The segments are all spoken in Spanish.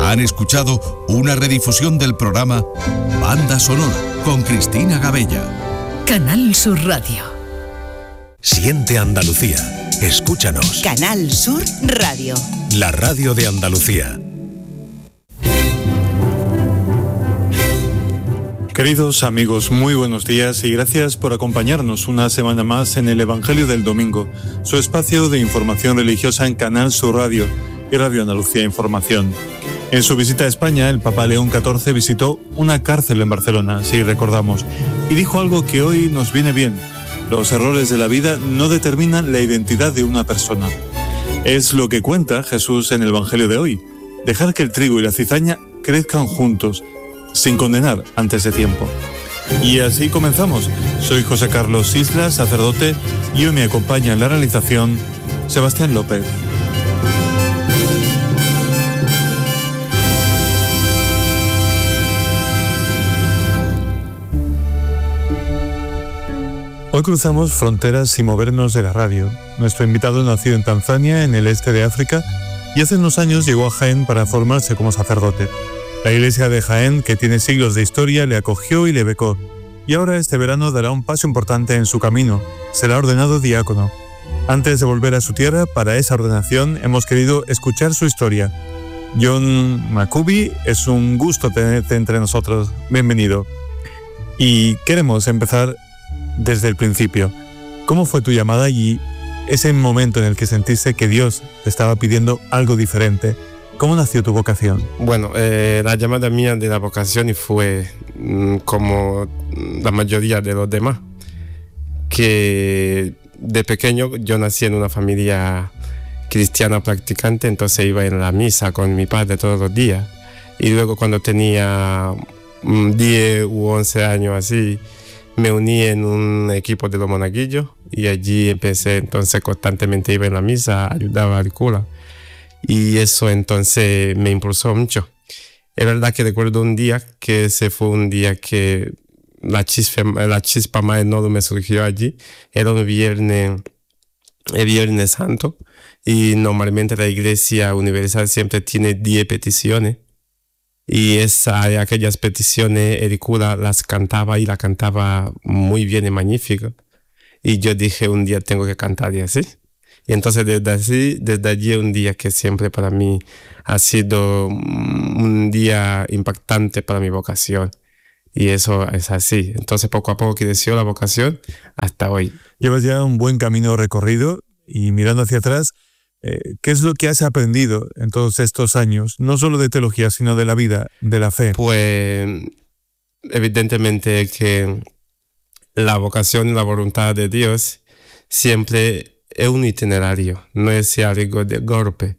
Han escuchado una redifusión del programa Banda Sonora con Cristina Gabella. Canal Sur Radio. Siente Andalucía. Escúchanos. Canal Sur Radio. La radio de Andalucía. Queridos amigos, muy buenos días y gracias por acompañarnos una semana más en el Evangelio del Domingo, su espacio de información religiosa en Canal Sur Radio y Radio Andalucía Información. En su visita a España, el Papa León XIV visitó una cárcel en Barcelona, si recordamos, y dijo algo que hoy nos viene bien. Los errores de la vida no determinan la identidad de una persona. Es lo que cuenta Jesús en el Evangelio de hoy. Dejar que el trigo y la cizaña crezcan juntos, sin condenar antes de tiempo. Y así comenzamos. Soy José Carlos Islas, sacerdote, y hoy me acompaña en la realización Sebastián López. Hoy cruzamos fronteras sin movernos de la radio. Nuestro invitado nació en Tanzania, en el este de África, y hace unos años llegó a Jaén para formarse como sacerdote. La iglesia de Jaén, que tiene siglos de historia, le acogió y le becó. Y ahora este verano dará un paso importante en su camino. Será ordenado diácono. Antes de volver a su tierra, para esa ordenación hemos querido escuchar su historia. John Makubi, es un gusto tenerte entre nosotros. Bienvenido. Y queremos empezar desde el principio. ¿Cómo fue tu llamada y ese momento en el que sentiste que Dios te estaba pidiendo algo diferente? ¿Cómo nació tu vocación? Bueno, la llamada mía de la vocación fue como la mayoría de los demás, que de pequeño yo nací en una familia cristiana practicante, entonces iba en la misa con mi padre todos los días, y luego cuando tenía 10 u 11 años así, me uní en un equipo de los monaguillos y allí empecé, entonces constantemente iba en la misa, ayudaba al cura. Y eso entonces me impulsó mucho. Es verdad que recuerdo un día que ese fue un día que la chispa más enorme me surgió allí. Era un viernes santo, y normalmente la Iglesia Universal siempre tiene 10 peticiones. Y aquellas peticiones el cura las cantaba, y la cantaba muy bien y magnífico. Y yo dije, un día tengo que cantar y así. Y entonces desde allí un día que siempre para mí ha sido un día impactante para mi vocación. Y eso es así. Entonces poco a poco creció la vocación hasta hoy. Llevas ya un buen camino recorrido y mirando hacia atrás, ¿qué es lo que has aprendido en todos estos años? No solo de teología, sino de la vida, de la fe. Pues evidentemente que la vocación y la voluntad de Dios siempre es un itinerario, no es algo de golpe.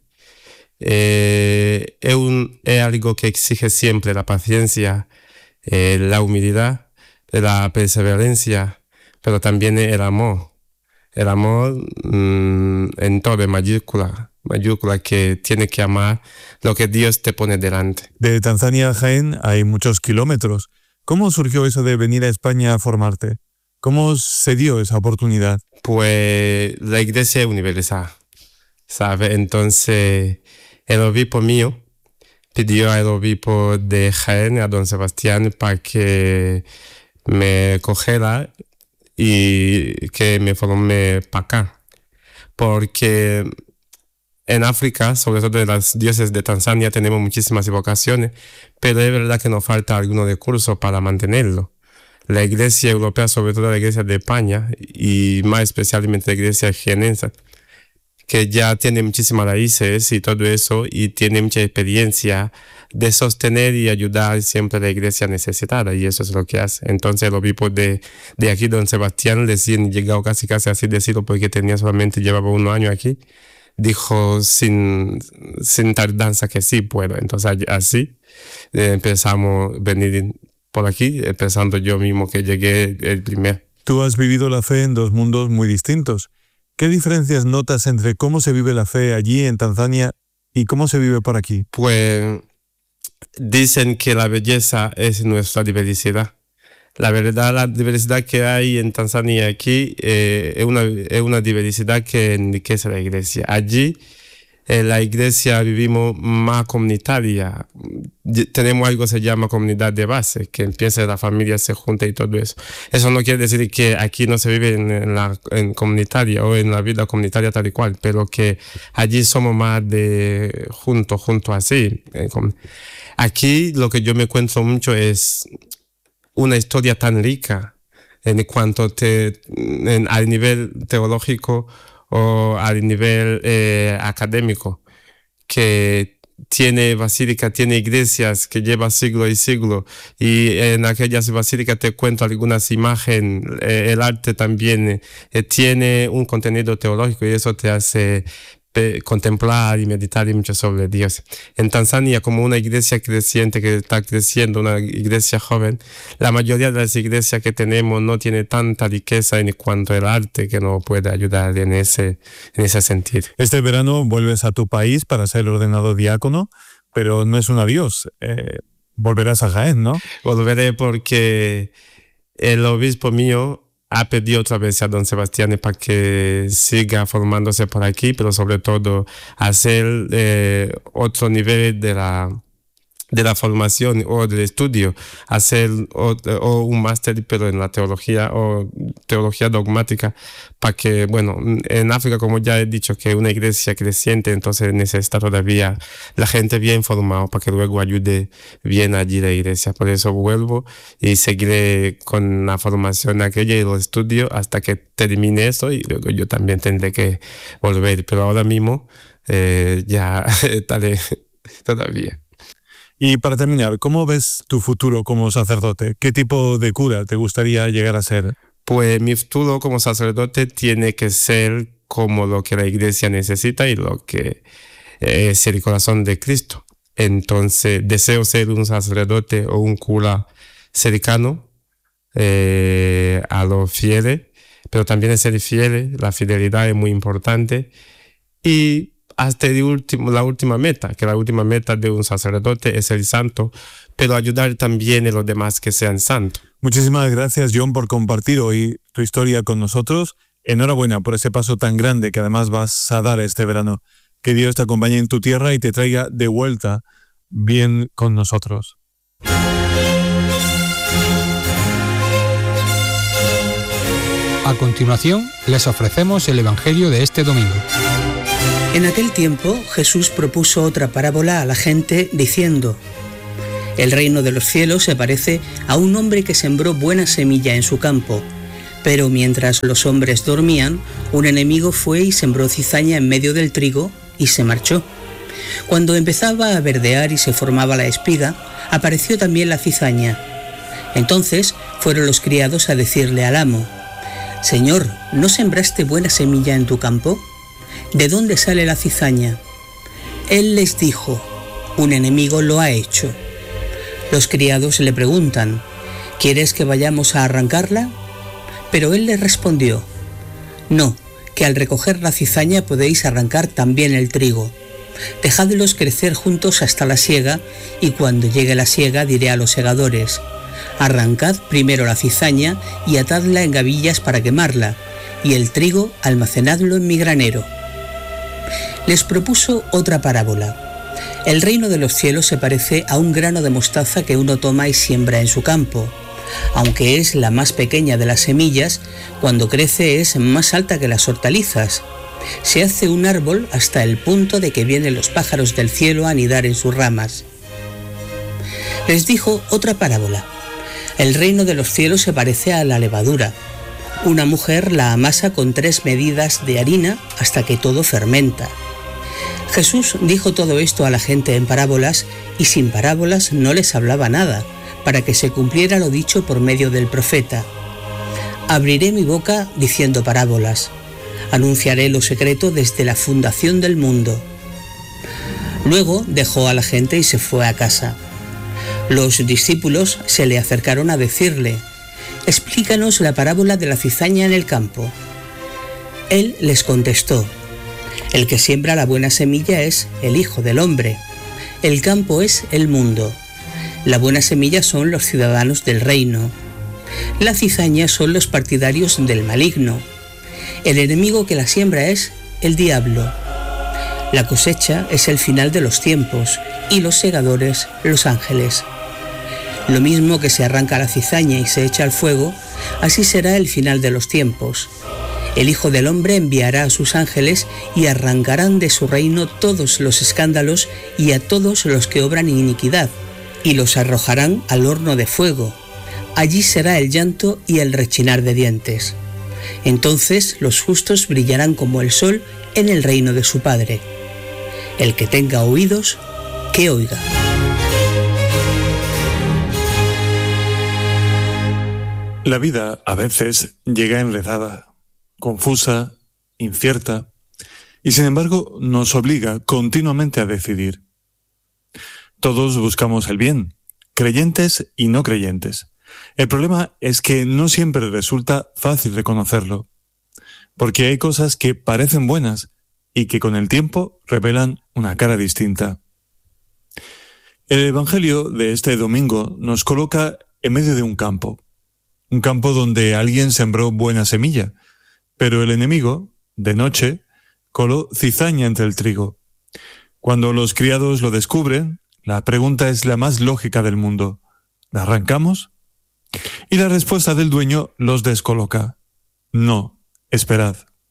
Es algo que exige siempre la paciencia, la humildad, la perseverancia, pero también el amor. El amor en todo, en mayúscula, que tiene que amar lo que Dios te pone delante. De Tanzania a Jaén hay muchos kilómetros. ¿Cómo surgió eso de venir a España a formarte? ¿Cómo se dio esa oportunidad? Pues la Iglesia Universal, ¿sabes? Entonces el obispo mío pidió al obispo de Jaén, a don Sebastián, para que me cogiera y que me formé para acá. Porque en África, sobre todo en las diócesis de Tanzania, tenemos muchísimas vocaciones, pero es verdad que nos falta algunos recursos para mantenerlo. La Iglesia Europea, sobre todo la Iglesia de España, y más especialmente la Iglesia jienense, que ya tiene muchísimas raíces y todo eso, y tiene mucha experiencia de sostener y ayudar siempre a la Iglesia necesitada, y eso es lo que hace. Entonces el obispo de aquí, don Sebastián, recién llegado casi así decirlo, porque llevaba 1 año aquí, dijo sin tardanza que sí puedo. Entonces así empezamos a venir por aquí, empezando yo mismo que llegué el primer. Tú has vivido la fe en 2 mundos muy distintos. ¿Qué diferencias notas entre cómo se vive la fe allí en Tanzania y cómo se vive por aquí? Pues dicen que la belleza es nuestra diversidad. La verdad, la diversidad que hay en Tanzania aquí es una diversidad que enriquece la iglesia. Allí en la iglesia vivimos más comunitaria, tenemos algo que se llama comunidad de base, que empieza la familia, se junta y todo eso. Eso no quiere decir que aquí no se vive en comunitaria o en la vida comunitaria tal y cual, pero que allí somos más de juntos así. Aquí lo que yo me encuentro mucho es una historia tan rica en cuanto al nivel teológico o al nivel académico, que tiene basílica, tiene iglesias que lleva siglo y siglo, y en aquellas basílicas te cuento algunas imágenes, el arte también tiene un contenido teológico y eso te hace contemplar y meditar mucho sobre Dios. En Tanzania, como una iglesia creciente que está creciendo, una iglesia joven, la mayoría de las iglesias que tenemos no tiene tanta riqueza en cuanto al arte que nos puede ayudar en ese sentido. Este verano vuelves a tu país para ser ordenado diácono, pero no es un adiós. Volverás a Jaén, ¿no? Volveré porque el obispo mío ha pedido otra vez a don Sebastián para que siga formándose por aquí, pero sobre todo hacer otro nivel de la formación o del estudio, hacer o un máster pero en la teología o teología dogmática, para que, bueno, en África, como ya he dicho, que es una iglesia creciente, entonces necesita todavía la gente bien formada para que luego ayude bien allí la iglesia. Por eso vuelvo y seguiré con la formación aquella y los estudios hasta que termine eso, y luego yo también tendré que volver, pero ahora mismo ya estaré todavía. Y para terminar, ¿cómo ves tu futuro como sacerdote? ¿Qué tipo de cura te gustaría llegar a ser? Pues mi futuro como sacerdote tiene que ser como lo que la iglesia necesita y lo que es el corazón de Cristo. Entonces deseo ser un sacerdote o un cura cercano a los fieles, pero también ser fieles, la fidelidad es muy importante, y hasta la última meta, que la última meta de un sacerdote es el santo, pero ayudar también a los demás que sean santos. Muchísimas gracias, John, por compartir hoy tu historia con nosotros. Enhorabuena por ese paso tan grande que además vas a dar este verano. Que Dios te acompañe en tu tierra y te traiga de vuelta bien con nosotros. A continuación, les ofrecemos el Evangelio de este domingo. En aquel tiempo, Jesús propuso otra parábola a la gente diciendo: El reino de los cielos se parece a un hombre que sembró buena semilla en su campo, pero mientras los hombres dormían, un enemigo fue y sembró cizaña en medio del trigo y se marchó. Cuando empezaba a verdear y se formaba la espiga, apareció también la cizaña. Entonces fueron los criados a decirle al amo: Señor, ¿no sembraste buena semilla en tu campo? ¿De dónde sale la cizaña? Él les dijo: un enemigo lo ha hecho. Los criados le preguntan: ¿quieres que vayamos a arrancarla? Pero él les respondió: no, que al recoger la cizaña podéis arrancar también el trigo. Dejadlos crecer juntos hasta la siega, y cuando llegue la siega diré a los segadores: arrancad primero la cizaña y atadla en gavillas para quemarla, y el trigo almacenadlo en mi granero. Les propuso otra parábola. El reino de los cielos se parece a un grano de mostaza que uno toma y siembra en su campo. Aunque es la más pequeña de las semillas, cuando crece es más alta que las hortalizas. Se hace un árbol hasta el punto de que vienen los pájaros del cielo a anidar en sus ramas. Les dijo otra parábola. El reino de los cielos se parece a la levadura. Una mujer la amasa con 3 medidas de harina hasta que todo fermenta. Jesús dijo todo esto a la gente en parábolas, y sin parábolas no les hablaba nada, para que se cumpliera lo dicho por medio del profeta: abriré mi boca diciendo parábolas, anunciaré lo secreto desde la fundación del mundo. Luego dejó a la gente y se fue a casa. Los discípulos se le acercaron a decirle: explícanos la parábola de la cizaña en el campo. Él les contestó: el que siembra la buena semilla es el Hijo del Hombre. El campo es el mundo. La buena semilla son los ciudadanos del reino. La cizaña son los partidarios del maligno. El enemigo que la siembra es el diablo. La cosecha es el final de los tiempos y los segadores, los ángeles. Lo mismo que se arranca la cizaña y se echa al fuego, así será el final de los tiempos. El Hijo del Hombre enviará a sus ángeles y arrancarán de su reino todos los escándalos y a todos los que obran iniquidad, y los arrojarán al horno de fuego. Allí será el llanto y el rechinar de dientes. Entonces los justos brillarán como el sol en el reino de su Padre. El que tenga oídos, que oiga. La vida a veces llega enredada, confusa, incierta, y sin embargo nos obliga continuamente a decidir. Todos buscamos el bien, creyentes y no creyentes. El problema es que no siempre resulta fácil reconocerlo, porque hay cosas que parecen buenas y que con el tiempo revelan una cara distinta. El Evangelio de este domingo nos coloca en medio de un campo donde alguien sembró buena semilla, pero el enemigo, de noche, coló cizaña entre el trigo. Cuando los criados lo descubren, la pregunta es la más lógica del mundo: ¿la arrancamos? Y la respuesta del dueño los descoloca: no, esperad.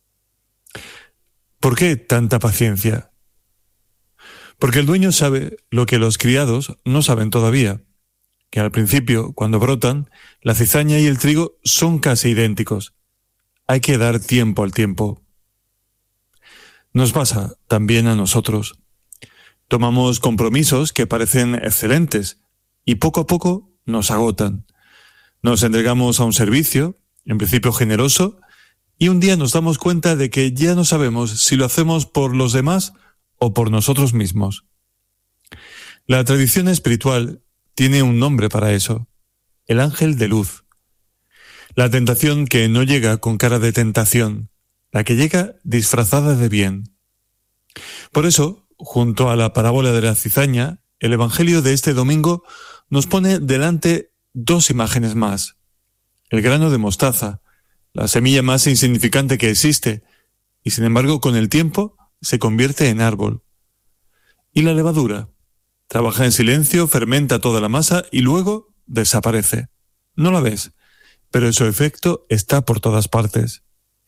¿Por qué tanta paciencia? Porque el dueño sabe lo que los criados no saben todavía, que al principio, cuando brotan, la cizaña y el trigo son casi idénticos. Hay que dar tiempo al tiempo. Nos pasa también a nosotros. Tomamos compromisos que parecen excelentes y poco a poco nos agotan. Nos entregamos a un servicio, en principio generoso, y un día nos damos cuenta de que ya no sabemos si lo hacemos por los demás o por nosotros mismos. La tradición espiritual tiene un nombre para eso: el ángel de luz. La tentación que no llega con cara de tentación, la que llega disfrazada de bien. Por eso, junto a la parábola de la cizaña, el Evangelio de este domingo nos pone delante dos imágenes más: el grano de mostaza, la semilla más insignificante que existe, y sin embargo con el tiempo se convierte en árbol. Y la levadura, trabaja en silencio, fermenta toda la masa y luego desaparece. No la ves, pero su efecto está por todas partes.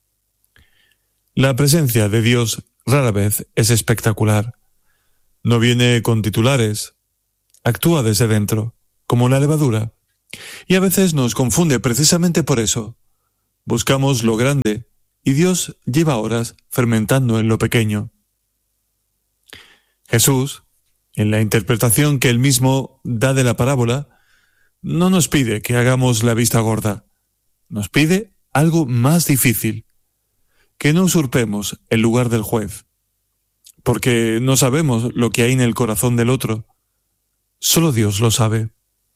La presencia de Dios rara vez es espectacular. No viene con titulares, actúa desde dentro, como la levadura. Y a veces nos confunde precisamente por eso. Buscamos lo grande y Dios lleva horas fermentando en lo pequeño. Jesús, en la interpretación que él mismo da de la parábola, no nos pide que hagamos la vista gorda. Nos pide algo más difícil: que no usurpemos el lugar del juez, porque no sabemos lo que hay en el corazón del otro. Solo Dios lo sabe.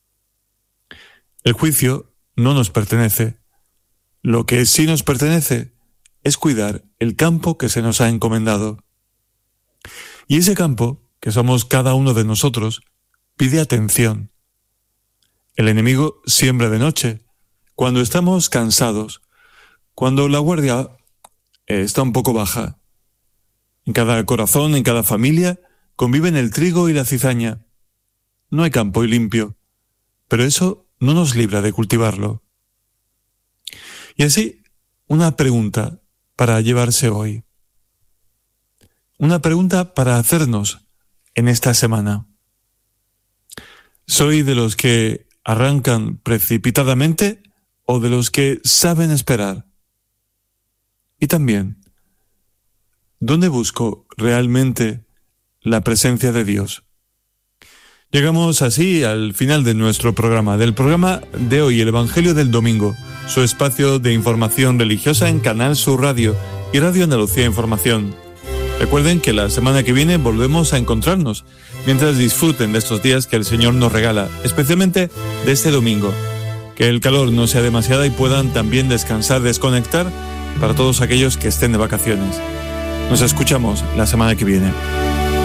El juicio no nos pertenece. Lo que sí nos pertenece es cuidar el campo que se nos ha encomendado. Y ese campo, que somos cada uno de nosotros, pide atención. El enemigo siembra de noche, cuando estamos cansados, cuando la guardia está un poco baja. En cada corazón, en cada familia, conviven el trigo y la cizaña. No hay campo limpio, pero eso no nos libra de cultivarlo. Y así, una pregunta para llevarse hoy. Una pregunta para hacernos en esta semana. ¿Soy de los que arrancan precipitadamente o de los que saben esperar? Y también, ¿dónde busco realmente la presencia de Dios? Llegamos así al final de nuestro programa, del programa de hoy, el Evangelio del Domingo, su espacio de información religiosa en Canal Sur Radio y Radio Andalucía Información. Recuerden que la semana que viene volvemos a encontrarnos, mientras disfruten de estos días que el Señor nos regala, especialmente de este domingo. Que el calor no sea demasiado y puedan también descansar, desconectar para todos aquellos que estén de vacaciones. Nos escuchamos la semana que viene.